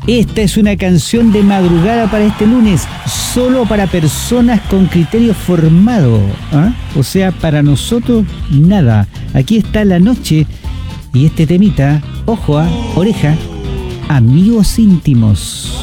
Esta es una canción de madrugada para este lunes, solo para personas con criterio formado, ¿ah? O sea, para nosotros, nada. Aquí está la noche y este temita, ojo, oreja, amigos íntimos.